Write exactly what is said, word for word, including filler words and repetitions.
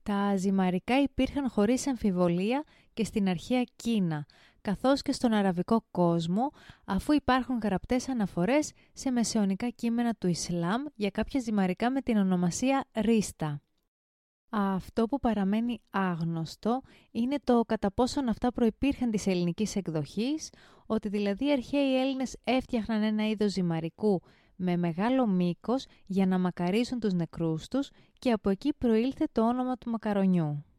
Τα ζυμαρικά υπήρχαν χωρίς αμφιβολία και στην αρχαία Κίνα, καθώς και στον αραβικό κόσμο, αφού υπάρχουν γραπτές αναφορές σε μεσαιωνικά κείμενα του Ισλάμ για κάποια ζυμαρικά με την ονομασία ρίστα. Αυτό που παραμένει άγνωστο είναι το κατά πόσον αυτά προϋπήρχαν της ελληνικής εκδοχής, ότι δηλαδή οι αρχαίοι Έλληνες έφτιαχναν ένα είδος ζυμαρικού με μεγάλο μήκος για να μακαρίσουν τους νεκρούς τους και από εκεί προήλθε το όνομα του μακαρονιού.